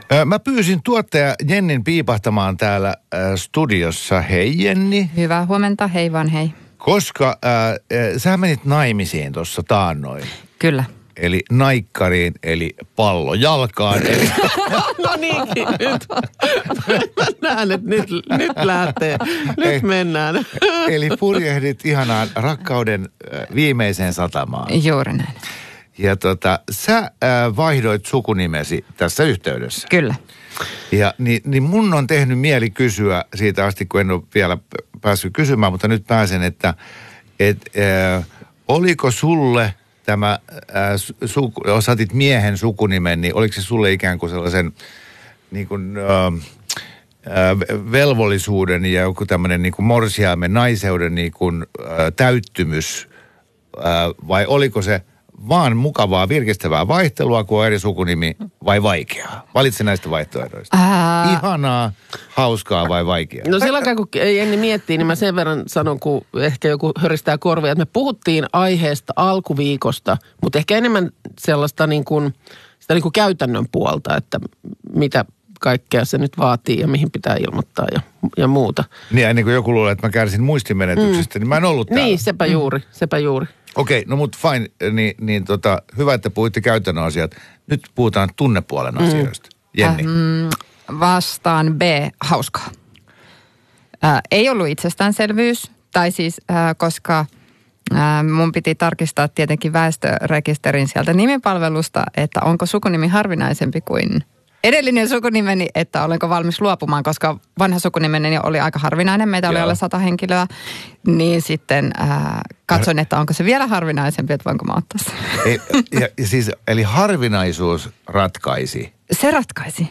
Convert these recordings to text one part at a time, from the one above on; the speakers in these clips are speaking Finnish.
Mä pyysin tuottaja Jennin piipahtamaan täällä studiossa. Hei Jenni. Hyvää huomenta, hei vaan hei. Koska sä menit naimisiin tuossa taannoin. Kyllä. Eli naikkariin, eli pallojalkaan. Eli... No niinkin, nyt. Mä näen, että nyt lähtee. Nyt mennään. Eli purjehdit ihanaan rakkauden viimeiseen satamaan. Juuri näin. Ja sä vaihdoit sukunimesi tässä yhteydessä. Kyllä. Ja niin mun on tehnyt mieli kysyä siitä asti, kun en ole vielä päässyt kysymään, mutta nyt pääsen, että oliko sulle tämä, jos otit miehen sukunimen, niin oliko se sulle ikään kuin sellaisen niin kuin, velvollisuuden ja joku tämmöinen niin kuin morsiamen naiseuden niin kuin, täyttymys, vai oliko se vaan mukavaa, virkistävää vaihtelua, kun on eri sukunimi, vai vaikeaa? Valitse näistä vaihtoehdoista. Ihanaa, hauskaa vai vaikeaa? No silloin kun Jenni miettii, niin mä sen verran sanon, kun ehkä joku höristää korvia, että me puhuttiin aiheesta alkuviikosta, mutta ehkä enemmän sellaista niin kuin, sitä niin kuin käytännön puolta, että mitä kaikkea se nyt vaatii ja mihin pitää ilmoittaa ja muuta. Niin, ennen kuin joku luulee, että mä kärsin muistimenetyksestä, niin mä en ollut täällä. Niin, sepä juuri. Okei, no mut fine, niin hyvä, että puhuitte käytännön asiat. Nyt puhutaan tunnepuolen asioista. Jenni. Vastaan B, hauskaa. Ei ollut itsestäänselvyys, tai siis koska mun piti tarkistaa tietenkin väestörekisterin sieltä nimipalvelusta, että onko sukunimi harvinaisempi kuin edellinen sukunimeni, että olenko valmis luopumaan, koska vanha sukunimeni oli aika harvinainen, meitä oli alle 100 henkilöä, niin sitten katsoin, että onko se vielä harvinaisempi, että voinko mä ottaa sen. Siis, eli harvinaisuus ratkaisi? Se ratkaisi.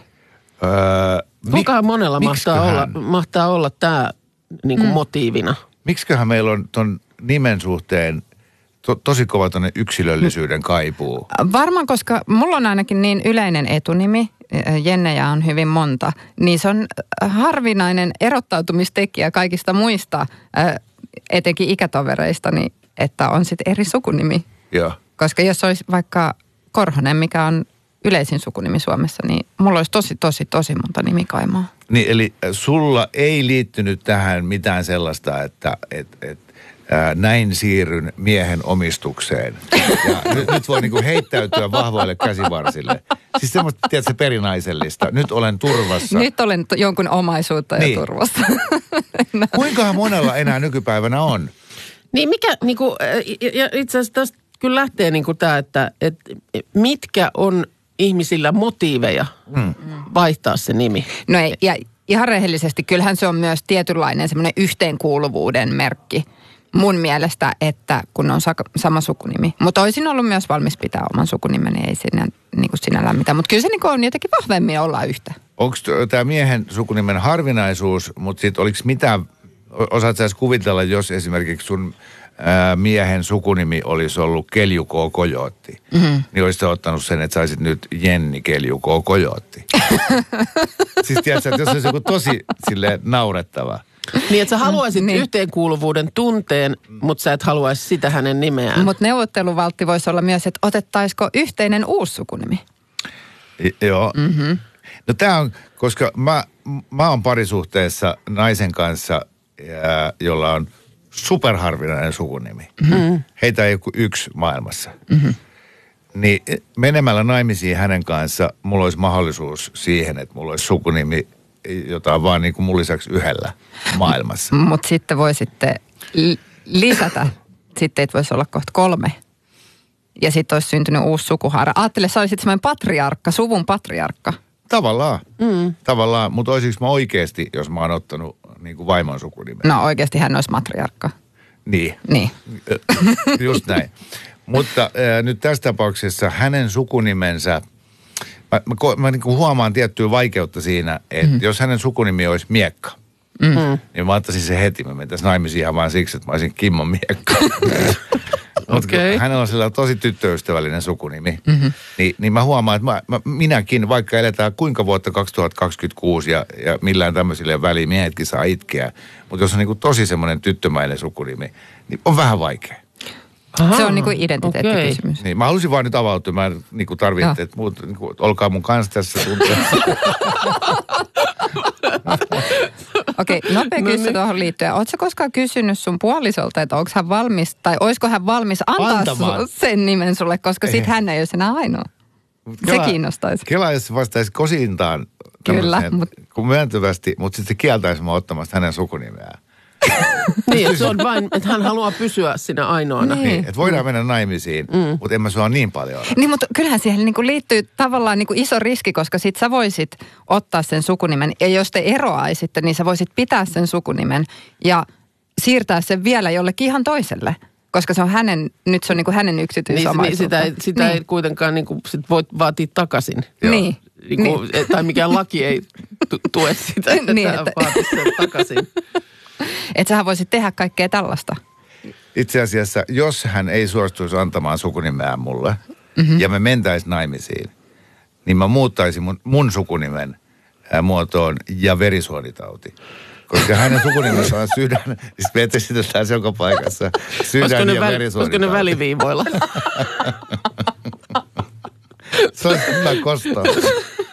Kuinka monella mahtaa olla tämä niin kuin motiivina? Miksiköhän meillä on ton nimen suhteen tosi kova tuonne yksilöllisyyden kaipuu? Varmaan, koska mulla on ainakin niin yleinen etunimi, Jennejä on hyvin monta, niin se on harvinainen erottautumistekijä kaikista muista, etenkin ikätovereistani, että on sitten eri sukunimi. Joo. Koska jos olisi vaikka Korhonen, mikä on yleisin sukunimi Suomessa, niin mulla olisi tosi monta nimikaimaa. Niin, eli sulla ei liittynyt tähän mitään sellaista, että näin siirryn miehen omistukseen. Ja nyt voi niinku heittäytyä vahvoille käsivarsille. Siis semmoista, tiedätkö, perinaisellista. Nyt olen turvassa. Nyt olen jonkun omaisuutta ja turvassa. No. Kuinkahan monella enää nykypäivänä on? Niin mikä, niinku, ja itse asiassa tästä kyllä lähtee niinku tämä, että mitkä on ihmisillä motiiveja vaihtaa se nimi? No ei, ja ihan rehellisesti, kyllähän se on myös tietynlainen semmoinen yhteenkuuluvuuden merkki. Mun mielestä, että kun on sama sukunimi. Mutta olisin ollut myös valmis pitää oman sukunimeni, ei siinä niin kuin sinällään mitään. Mutta kyllä se niin kuin on jotenkin vahvemmin olla yhtä. Onko tämä miehen sukunimen harvinaisuus, mutta sitten oliko mitään, osaatko sä kuvitella, jos esimerkiksi sun miehen sukunimi olisi ollut Kelju K. Kojootti, niin olisit ottanut sen, että saisit nyt Jenni Kelju K. Kojootti. Siis tiedätkö, että jos olisi joku tosi silleen naurettava. Niin, että sä haluaisit yhteenkuuluvuuden tunteen, mutta sä et haluaisi sitä hänen nimeään. Mutta neuvotteluvaltti voisi olla myös, että otettaisiko yhteinen uusi sukunimi? Joo. Mm-hmm. No tää on, koska mä oon parisuhteessa naisen kanssa, jolla on superharvinainen sukunimi. Mm-hmm. Heitä ei ole kuin yksi maailmassa. Mm-hmm. Niin menemällä naimisiin hänen kanssa mulla olisi mahdollisuus siihen, että mulla olisi sukunimi, jota on vaan niin kuin mun lisäksi yhdellä maailmassa. Mutta sitten voisitte lisätä. Sitten et voisi olla kohta 3. Ja sitten olisi syntynyt uusi sukuhaara. Aattele, sä olisit semmoinen patriarkka, suvun patriarkka. Tavallaan. Tavallaan. Mutta olisinko mä oikeasti, jos mä oon ottanut niin kuin vaimon sukunimen? No oikeasti hän olisi matriarkka. Niin. Just näin. Mutta nyt tässä tapauksessa hänen sukunimensä, mä niin kuin huomaan tiettyä vaikeutta siinä, että jos hänen sukunimi olisi Miekka, niin mä ottaisin se heti. Mä mentäisiin naimisiin ihan vaan siksi, että mä olisin Kimmo Miekka. Mutta hänellä on sellainen tosi tyttöystävällinen sukunimi. Niin mä huomaan, että minäkin, vaikka eletään kuinka vuotta 2026 ja millään tämmöisille väliin miehetkin saa itkeä, mutta jos on niin kuin tosi semmoinen tyttömäinen sukunimi, niin on vähän vaikea. Aha, Se on niin kuin identiteettikysymys. Niin, mä halusin vaan nyt avautua. Mä en niin kuin tarvitse, että muut, niin kuin, olkaa mun kanssa tässä tunteessa. Okei, nopea kysymys tuohon liittyen. Ootko koskaan kysynyt sun puolisolta, että onko hän valmis, tai olisiko hän valmis antaa sen nimen sulle, koska sit hän ei ole enää ainoa. Se kiinnostaisi. Kela, jos se vastaisi kosintaan. Kyllä. Kun myöntävästi, mutta sitten se kieltäisi mua ottamasta hänen sukunimeään. Niin, että se on vain, että hän haluaa pysyä sinä ainoana. Niin, että voidaan mennä naimisiin, mutta en mä sua niin paljon ole. Niin, mutta kyllähän siihen niin kuin liittyy tavallaan niin kuin iso riski, koska sit sä voisit ottaa sen sukunimen. Ja jos te eroaisitte, niin sä voisit pitää sen sukunimen ja siirtää sen vielä jollekin ihan toiselle. Koska se on nyt se on niin kuin hänen yksityisomaisuutta. Niin, sitä ei kuitenkaan niin kuin sit voit vaatia takaisin. Niin. Niin. Tai mikään laki ei tue sitä, että niin, vaatisi sen takaisin. Että sähän voisit tehdä kaikkea tällaista. Itse asiassa, jos hän ei suostuisi antamaan sukunimeään mulle ja me mentäisiin naimisiin, niin mä muuttaisin mun sukunimen muotoon ja verisuonitauti. Koska hänen sukunimensä on sydän, siis me esitetään se joka paikassa. Sydän ja verisuonitauti. Olisiko ne väliviivoilla? Se olisi hyvä kostaa.